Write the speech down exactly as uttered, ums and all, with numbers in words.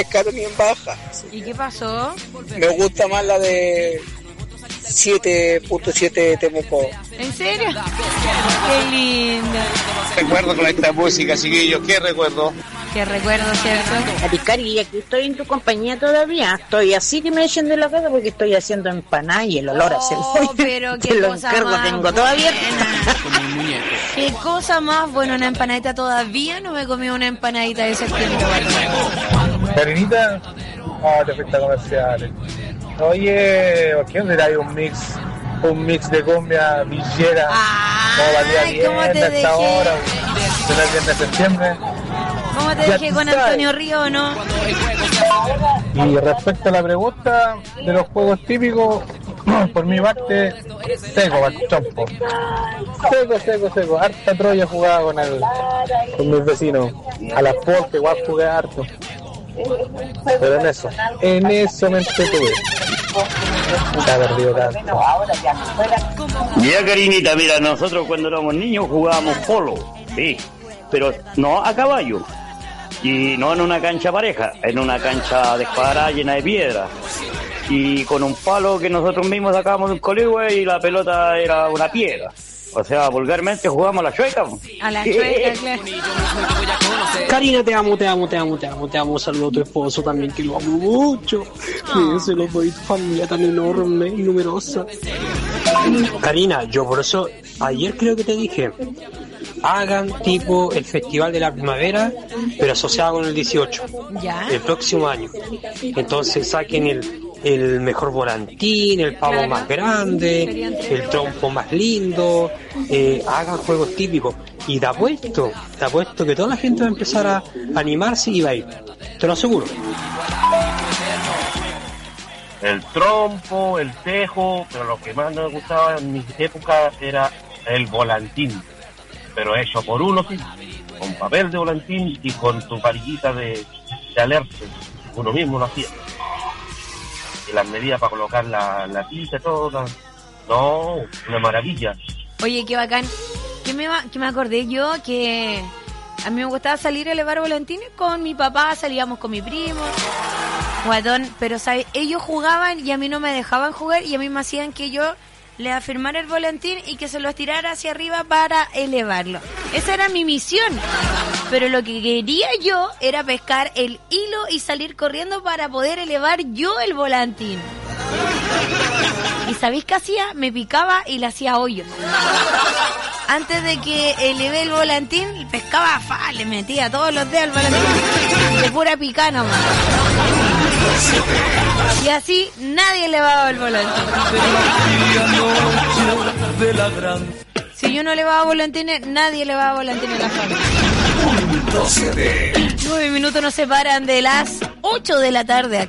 pescaron ni en baja. ¿Y qué pasó? Me gusta más la de siete punto siete de Temuco. ¿En serio? Qué linda. Recuerdo con esta música, chiquillos, ¿qué recuerdo? Qué recuerdo, ¿cierto? Aricari, aquí estoy en tu compañía todavía. Estoy así que me echen de la casa porque estoy haciendo empanadas y el olor a cebolla. Oh, pero qué te lo cosa encargo, más tengo todavía. Qué cosa más, bueno, una empanadita todavía no me comí una empanadita de septiembre. Karinita, ah, te fuiste a comerciales. Oye, ¿por qué no te traes un mix? Un mix de cumbia villera. Ay, ¿cómo te dejé? Hasta ahora, será el viernes de septiembre. ¿Cómo te Ya dejé con sabes. Antonio Río o no? Y respecto a la pregunta de los juegos típicos, por mi parte, seco, chompo. Seco, seco, seco. Harta Troya jugaba con, el, con mis vecinos. A las porte, igual jugué harto. Pero en eso, en eso me entretuve. Está perdido tanto. Mira, Karinita, mira, nosotros cuando éramos niños jugábamos polo, sí, pero no a caballo. Y no en una cancha pareja, en una cancha de escuadra llena de piedra. Y con un palo que nosotros mismos sacábamos de un colegüe y la pelota era una piedra. O sea, vulgarmente jugamos a la chueca. A la chueca, claro. Karina, te amo, te amo, te amo, te amo, te amo. Saludo a tu esposo también, que lo amo mucho. Que se lo doy, tu familia tan enorme y numerosa. Karina, yo por eso ayer creo que te dije, hagan tipo el Festival de la Primavera, pero asociado con el dieciocho, ¿ya? El próximo año. Entonces saquen el, el mejor volantín, el pavo Claro. más grande, el trompo más lindo, eh, hagan juegos típicos. Y te apuesto, te apuesto que toda la gente va a empezar a animarse y va a ir. Te lo aseguro. El trompo, el tejo, pero lo que más nos gustaba en mis épocas era el volantín, pero hecho por uno, sí, con papel de volantín y con tu varillita de, de alerta, uno mismo lo hacía. Y las medidas para colocar la, la pizza, todo, la, no, una maravilla. Oye, qué bacán. Que me, que me acordé yo que a mí me gustaba salir a elevar volantines con mi papá, salíamos con mi primo, guatón, pero ¿sabes? Ellos jugaban y a mí no me dejaban jugar y a mí me hacían que yo le afirmara el volantín y que se lo tirara hacia arriba para elevarlo. Esa era mi misión. Pero lo que quería yo era pescar el hilo y salir corriendo para poder elevar yo el volantín. ¿Y sabéis qué hacía? Me picaba y le hacía hoyos. Antes de que elevé el volantín, pescaba, fa, le metía todos los dedos al volantín. De pura picana, nomás. Y así nadie elevaba el volantín. Si yo no elevaba volantines, nadie elevaba volantines en la familia. Nueve minutos nos separan de las ocho de la tarde.